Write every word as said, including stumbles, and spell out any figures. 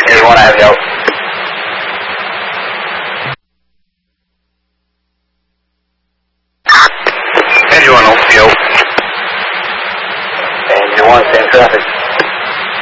Anyone I have you out. Engine one, O P O. Engine one, same traffic.